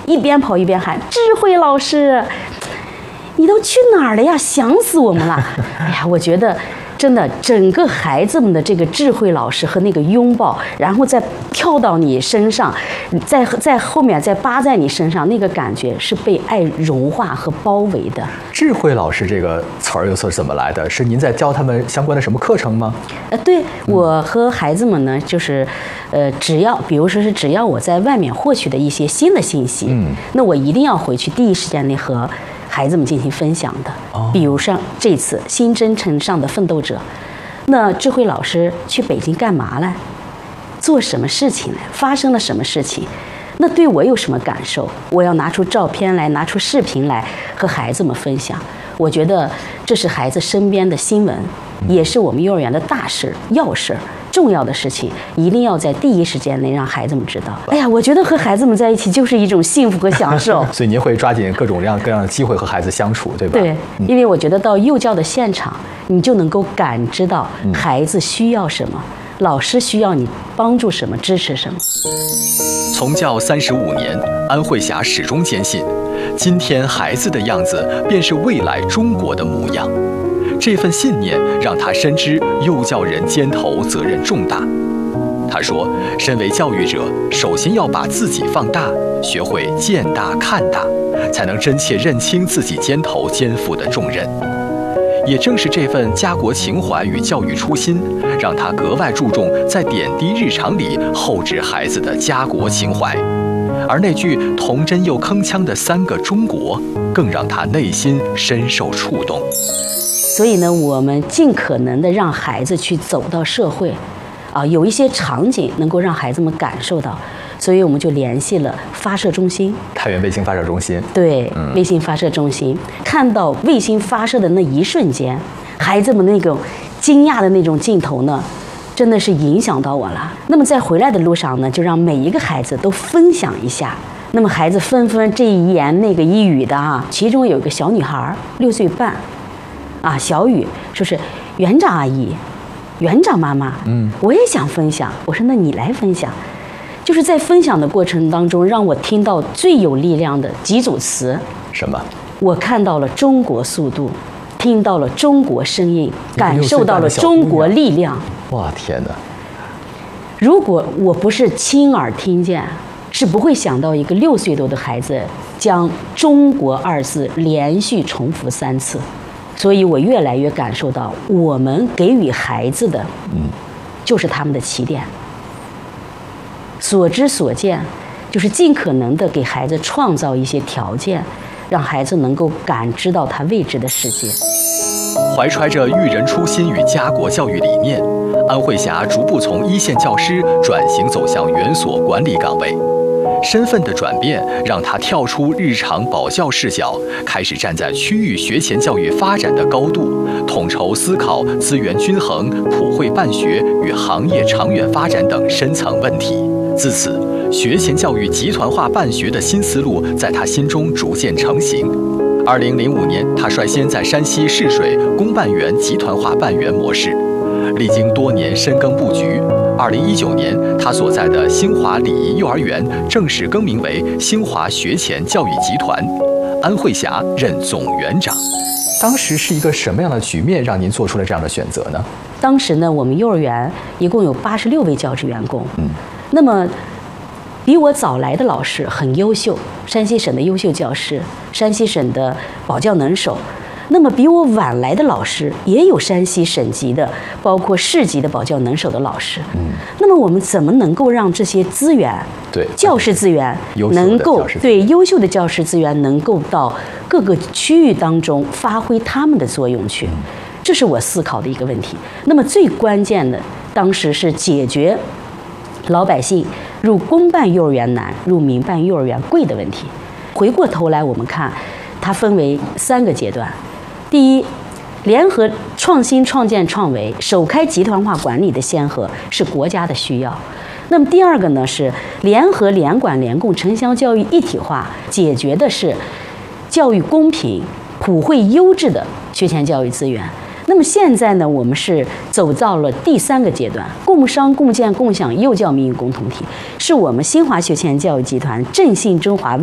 一边跑一边喊：“智慧老师，你都去哪儿了呀？想死我们了！”哎呀，我觉得真的，整个孩子们的这个智慧老师和那个拥抱，然后再跳到你身上，在后面再扒在你身上，那个感觉是被爱融化和包围的。 智慧老师这个词儿又是怎么来的？是您在教他们相关的什么课程吗？ 对，我和孩子们呢，就是只要我在外面获取的一些新的信息，那我一定要回去第一时间内和孩子们进行分享的。比如像这次新征程上的奋斗者，那智慧老师去北京干嘛来？做什么事情来？发生了什么事情？那对我有什么感受？我要拿出照片来，拿出视频来和孩子们分享。我觉得这是孩子身边的新闻，也是我们幼儿园的大事、要事、重要的事情，一定要在第一时间内让孩子们知道。哎呀，我觉得和孩子们在一起就是一种幸福和享受。 所以您会抓紧各种各样的机会和孩子相处，对吧？ 对，因为我觉得到幼教的现场，你就能够感知到孩子需要什么，老师需要你帮助什么，支持什么。 从教35年，安慧霞始终坚信，今天孩子的样子便是未来中国的模样。这份信念让她深知幼教人肩头责任重大。她说，身为教育者，首先要把自己放大，学会见大看大，才能真切认清自己肩头肩负的重任。也正是这份家国情怀与教育初心，让他格外注重在点滴日常里厚植孩子的家国情怀，而那句童真又铿锵的3个中国，更让他内心深受触动。 所以呢，我们尽可能的让孩子去走到社会，有一些场景能够让孩子们感受到。所以我们就联系了发射中心， 太原卫星发射中心。 对，卫星发射中心，看到卫星发射的那一瞬间，孩子们那种惊讶的那种镜头呢，真的是影响到我了。那么在回来的路上呢，就让每一个孩子都分享一下。那么孩子纷纷这一言那个一语的啊，其中有一个小女孩6岁半，小雨说是园长阿姨、园长妈妈，我也想分享。我说那你来分享。就是在分享的过程当中，让我听到最有力量的几组词。 什么？ 我看到了中国速度，听到了中国声音，感受到了中国力量。 哇，天哪！ 如果我不是亲耳听见，是不会想到一个6岁多的孩子将“中国”2字连续重复3次。所以我越来越感受到，我们给予孩子的，就是他们的起点。所知所见，就是尽可能的给孩子创造一些条件，让孩子能够感知到他未知的世界。 怀揣着育人初心与家国教育理念，安慧霞逐步从一线教师转型走向园所管理岗位。身份的转变让她跳出日常保教视角，开始站在区域学前教育发展的高度，统筹思考资源均衡、普惠办学与行业长远发展等深层问题。自此，学前教育集团化办学的新思路在他心中逐渐成型。2005年，他率先在山西试水公办园集团化办园模式，历经多年深耕布局。2019年，他所在的兴华礼仪幼儿园正式更名为兴华学前教育集团，安慧霞任总园长。 当时是一个什么样的局面让您做出了这样的选择呢？ 当时呢，我们幼儿园一共有86位教职员工。那么比我早来的老师很优秀，山西省的优秀教师，山西省的保教能手。那么比我晚来的老师也有山西省级的，包括市级的保教能手的老师。那么我们怎么能够让这些资源，教师资源能够优秀的教师资源能够到各个区域当中发挥他们的作用去？这是我思考的一个问题。那么最关键的，当时是解决老百姓入公办幼儿园难、入民办幼儿园贵的问题。回过头来，我们看，它分为3个阶段。第一，联合创新、创建、创维，首开集团化管理的先河是国家的需要。那么第2个呢，是联合联管联供城乡教育一体化，解决的是教育公平、普惠优质的学前教育资源。那么现在呢，我们是走到了第3个阶段，共商共建共享幼教民营共同体，是我们兴华学前教育集团振兴中华